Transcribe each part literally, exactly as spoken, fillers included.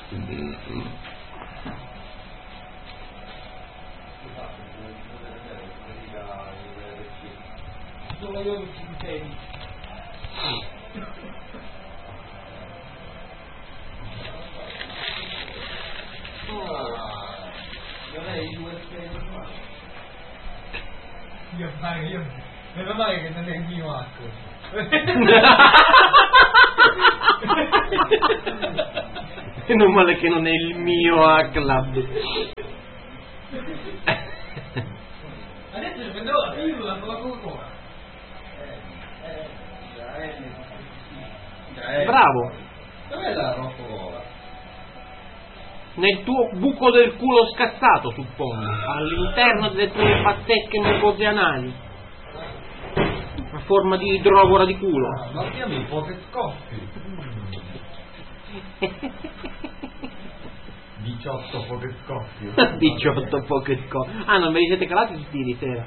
Solo io non ci intendo. Non è i due normali. Io fare io. Meno male che non è il mio acqua. Meno male che non è il mio A-Club. Adesso ci prendevo la pillola con la Coca-Cola. Bravo. Dov'è la Coca-Cola? Nel tuo buco del culo scazzato, suppongo, all'interno delle tue battecche mucose anali, a forma di idrovora di culo. Ah, ma chiami pocket coffee. diciotto pocket coffee. diciotto pocket coffee. Ah, non ve li siete calati tutti ieri sera?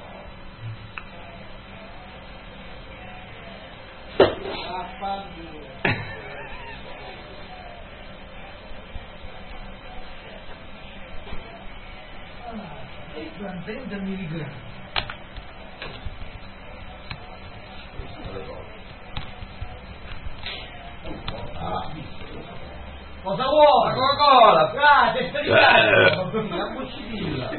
trenta milligrammi. Ah. Cosa vuoi? La Coca-Cola! Ah, c'è spericato! Una cucina!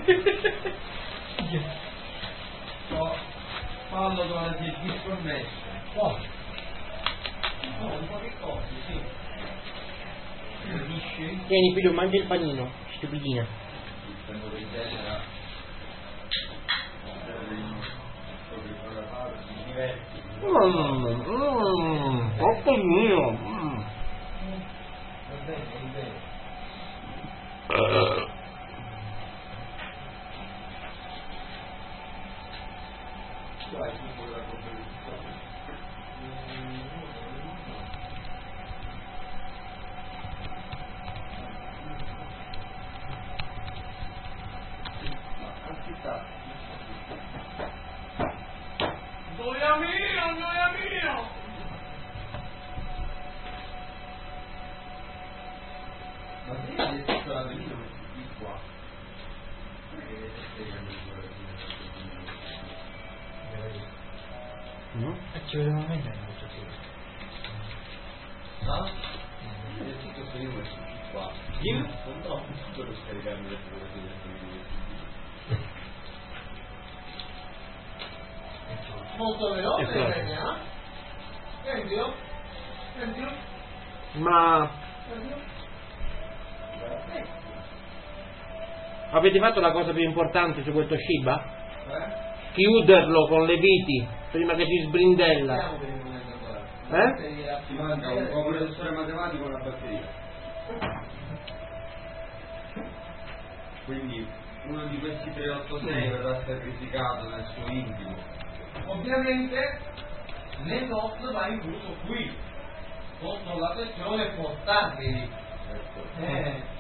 No, fallo con la disconnessa. Poi? No, un po' di cose, sì. Capisci? Tieni, figlio, mangia il panino, stupidina. Mmm, mmm, troppo mio. Mm. Uh. Gioia mia, gioia mia! Ma se hai detto la venina di qua? No? E ci vediamo meglio in questo film. No? Io ho detto che io metto di qua. Io non ho potuto per scaricarmi le fotografie del film. Molto veloce, Esatto. Sentilo? Sentilo? Ma Sentilo? avete fatto la cosa più importante su questo Shiba? Eh? Chiuderlo con le viti prima che si sbrindella. Siamo per il momento qua. Eh? Ci manca un professore matematico e una batteria. Quindi uno di questi tre otto sei verrà sacrificato nel suo intimo. Ovviamente le note va incluso qui, sotto la questione portatili. Eh.